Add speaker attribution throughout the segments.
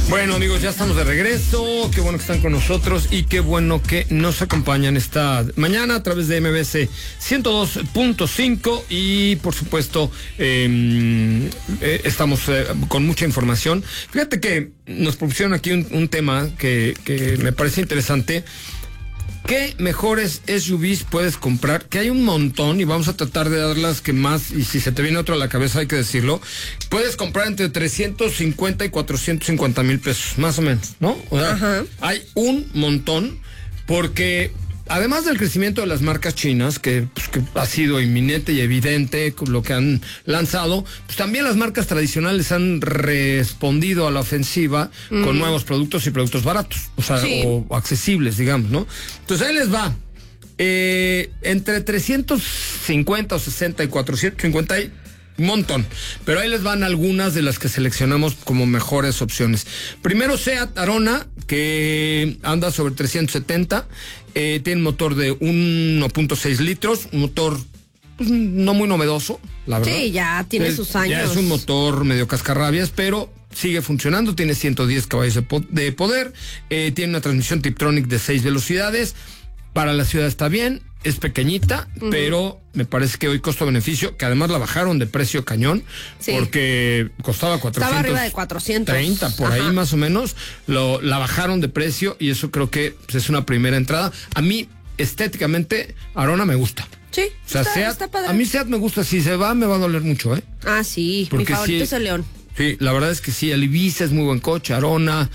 Speaker 1: Bueno, amigos, ya estamos de regreso. Qué bueno que están con nosotros y qué bueno que nos acompañan esta mañana a través de MBS 102.5 y por supuesto estamos con mucha información. Fíjate que nos propusieron aquí un tema que me parece interesante. ¿Qué mejores SUVs puedes comprar? Que hay un montón y vamos a tratar de dar las que más, y si se te viene otro a la cabeza hay que decirlo. Puedes comprar entre 350 y 450 mil pesos, más o menos, ¿no? O sea, hay un montón porque además del crecimiento de las marcas chinas, que ha sido inminente y evidente con lo que han lanzado, pues también las marcas tradicionales han respondido a la ofensiva con nuevos productos y productos baratos, o sea, o accesibles, digamos, ¿no? Entonces ahí les va. Entre 350 o 60 y 450 hay un montón, pero ahí les van algunas de las que seleccionamos como mejores opciones. Primero, Seat Arona, que anda sobre 370, tiene un motor de 1.6 litros, un motor pues, no muy novedoso, la verdad.
Speaker 2: Sí, ya tiene sus años.
Speaker 1: Ya es un motor medio cascarrabias, pero sigue funcionando, tiene 110 caballos de poder, tiene una transmisión Tiptronic de 6 velocidades, para la ciudad está bien. Es pequeñita, pero me parece que hoy costo-beneficio, que además la bajaron de precio cañón, porque costaba 400.
Speaker 2: Estaba arriba de 430,
Speaker 1: por ahí más o menos, la bajaron de precio y eso creo que pues, es una primera entrada. A mí, estéticamente, Arona me gusta.
Speaker 2: Sí,
Speaker 1: o sea,
Speaker 2: está padre.
Speaker 1: A mí Seat me gusta, si se va, me va a doler mucho, ¿eh?
Speaker 2: Ah, sí, porque mi favorito es el León. Sí,
Speaker 1: la verdad es que sí, el Ibiza es muy buen coche, Arona,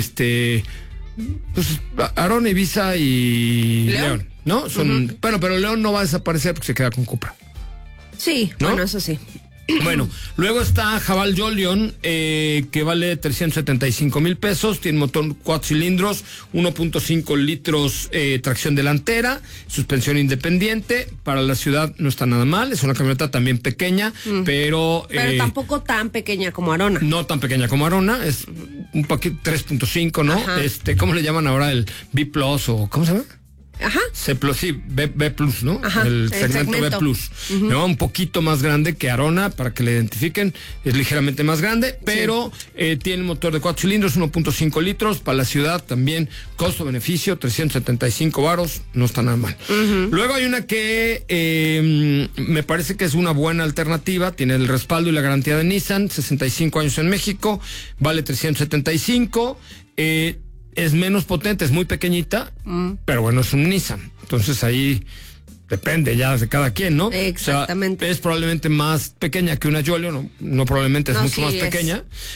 Speaker 1: pues Arona, Ibiza y León, ¿no? Son, bueno, pero León no va a desaparecer porque se queda con Cupra.
Speaker 2: Sí, ¿no? Bueno, eso sí.
Speaker 1: Bueno, luego está Haval Jolion, que vale 375 mil pesos, tiene motor 4 cilindros, 1.5 litros, tracción delantera, suspensión independiente, para la ciudad no está nada mal, es una camioneta también pequeña, pero
Speaker 2: tampoco tan pequeña como Arona.
Speaker 1: No tan pequeña como Arona, es un paquete 3.5, ¿no? Ajá. ¿Cómo le llaman ahora? El B Plus o ¿cómo se llama?
Speaker 2: Ajá.
Speaker 1: B Plus, ¿no?
Speaker 2: Ajá,
Speaker 1: el segmento B Plus. ¿No? Un poquito más grande que Arona, para que le identifiquen. Es ligeramente más grande, pero tiene motor de 4 cilindros, 1.5 litros. Para la ciudad también, costo-beneficio, 375 varos. No está nada mal. Luego hay una que me parece que es una buena alternativa. Tiene el respaldo y la garantía de Nissan. 65 años en México. Vale 375. Es menos potente, es muy pequeñita, pero bueno, es un Nissan. Entonces ahí depende ya de cada quien, ¿no?
Speaker 2: Exactamente.
Speaker 1: O sea, es probablemente más pequeña que una Jolion, no probablemente es mucho más pequeña,